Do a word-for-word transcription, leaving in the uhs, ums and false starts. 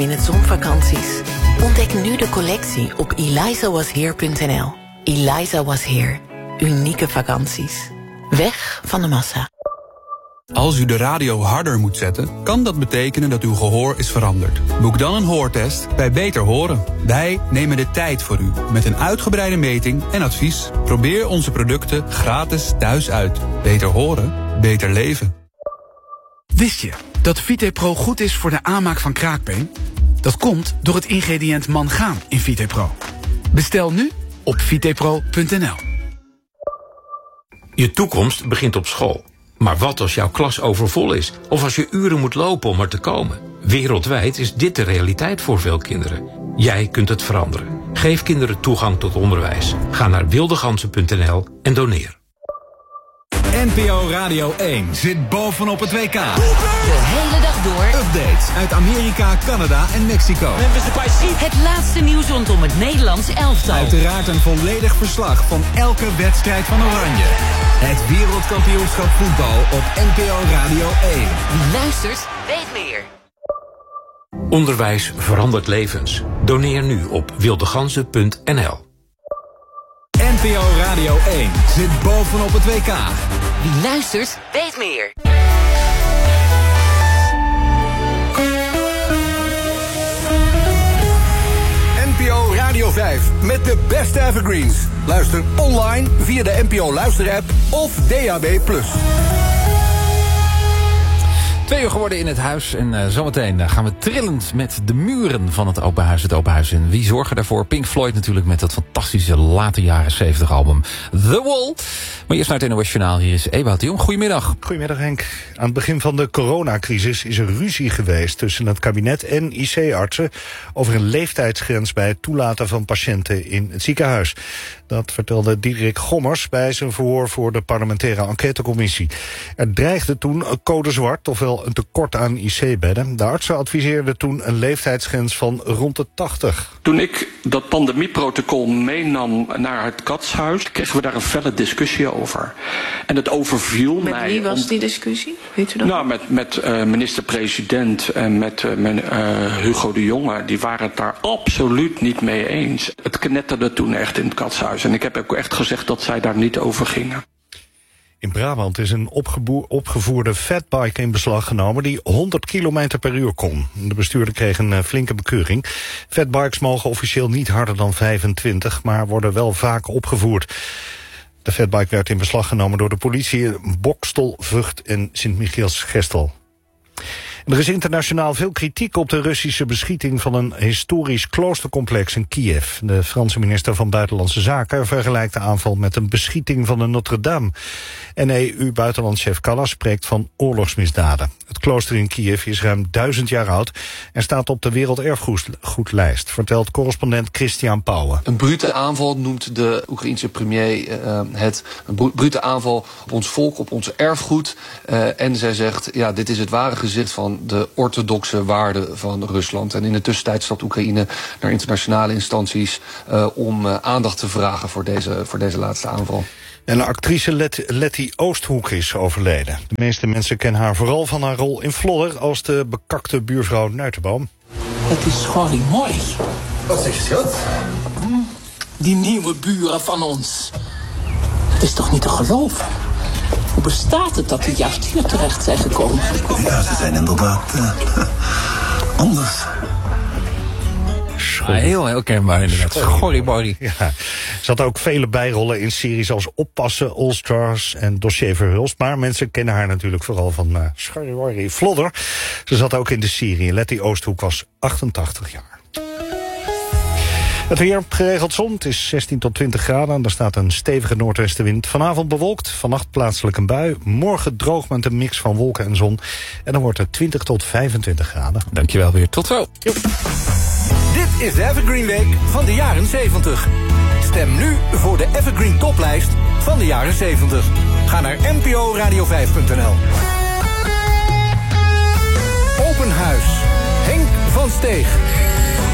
In het zonvakanties. Ontdek nu de collectie op eliza was here punt n l. Eliza Was Here. Unieke vakanties. Weg van de massa. Als u de radio harder moet zetten, kan dat betekenen dat uw gehoor is veranderd. Boek dan een hoortest bij Beter Horen. Wij nemen de tijd voor u met een uitgebreide meting en advies. Probeer onze producten gratis thuis uit. Beter horen, beter leven. Wist je dat VitePro goed is voor de aanmaak van kraakbeen? Dat komt door het ingrediënt mangaan in VitePro. Bestel nu op vitepro punt n l. Je toekomst begint op school. Maar wat als jouw klas overvol is? Of als je uren moet lopen om er te komen? Wereldwijd is dit de realiteit voor veel kinderen. Jij kunt het veranderen. Geef kinderen toegang tot onderwijs. Ga naar wildegansen punt n l en doneer. N P O Radio één zit bovenop het W K. De hele dag door. Updates uit Amerika, Canada en Mexico. Het laatste nieuws rondom het Nederlands elftal. Uiteraard een volledig verslag van elke wedstrijd van Oranje. Het wereldkampioenschap voetbal op N P O Radio één. Wie luistert, weet meer. Onderwijs verandert levens. Doneer nu op wildegansen punt n l. N P O Radio één zit bovenop het W K. Wie luistert, weet meer. N P O Radio vijf met de beste evergreens. Luister online via de N P O Luister-app of D A B plus. Twee uur geworden in het huis en uh, zometeen uh, gaan we trillend met de muren van het Open Huis. Het Open Huis in. Wie zorgen daarvoor? Pink Floyd natuurlijk met dat fantastische late jaren zeventig album The Wall. Maar eerst naar het N O S Journaal. Hier is Ewout de Jong. Goedemiddag. Goedemiddag Henk. Aan het begin van de coronacrisis is er ruzie geweest tussen het kabinet en I C-artsen over een leeftijdsgrens bij het toelaten van patiënten in het ziekenhuis. Dat vertelde Diederik Gommers bij zijn verhoor voor de parlementaire enquêtecommissie. Er dreigde toen een code zwart, ofwel een tekort aan I C-bedden. De artsen adviseerden toen een leeftijdsgrens van rond de tachtig. Toen ik dat pandemieprotocol meenam naar het katshuis, kregen we daar een felle discussie over. En het overviel met mij... Met wie was om... die discussie? Weet u dat? Nou, met, met uh, minister-president en met uh, men, uh, Hugo de Jonge. Die waren het daar absoluut niet mee eens. Het knetterde toen echt in het katshuis. En ik heb ook echt gezegd dat zij daar niet over gingen. In Brabant is een opgevoerde fatbike in beslag genomen die honderd kilometer per uur kon. De bestuurder kreeg een flinke bekeuring. Fatbikes mogen officieel niet harder dan vijfentwintig, maar worden wel vaak opgevoerd. De fatbike werd in beslag genomen door de politie in Bokstel, Vught en Sint-Michiels-Gestel. Er is internationaal veel kritiek op de Russische beschieting van een historisch kloostercomplex in Kiev. De Franse minister van Buitenlandse Zaken vergelijkt de aanval met een beschieting van de Notre-Dame. En E U-buitenlandchef Kallas spreekt van oorlogsmisdaden. Het klooster in Kiev is ruim duizend jaar oud en staat op de werelderfgoedlijst, vertelt correspondent Christian Pauwen. Een brute aanval noemt de Oekraïense premier uh, het. Een brute aanval op ons volk, op ons erfgoed. Uh, en zij zegt, ja, dit is het ware gezicht van de orthodoxe waarden van Rusland. En in de tussentijd stapt Oekraïne naar internationale instanties uh, om uh, aandacht te vragen voor deze, voor deze laatste aanval. En de actrice Let- Letty Oosthoek is overleden. De meeste mensen kennen haar vooral van haar rol in Flodder als de bekakte buurvrouw Nuitenboom. Het is gewoon mooi. Wat is dat? Die nieuwe buren van ons. Het is toch niet te geloven? Hoe bestaat het dat die juist hier terecht zijn gekomen? Ja, ze zijn inderdaad uh, anders. Ah, heel, heel kenbaar inderdaad. Schorriborrie. Ja. Ze had ook vele bijrollen in series als Oppassen, All Stars en Dossier Verhulst. Maar mensen kennen haar natuurlijk vooral van uh, Schorriborrie Flodder. Ze zat ook in de serie. Letty Oosthoek was achtentachtig jaar. Het weer, geregeld zon, het is zestien tot twintig graden. Er staat een stevige noordwestenwind. Vanavond bewolkt, vannacht plaatselijk een bui. Morgen droog met een mix van wolken en zon. En dan wordt het twintig tot vijfentwintig graden. Dankjewel weer, tot zo. Jo. Dit is de Evergreen Week van de jaren zeventig. Stem nu voor de Evergreen Toplijst van de jaren zeventig. Ga naar n p o radio vijf punt n l. Open Huis. Henk van Steeg.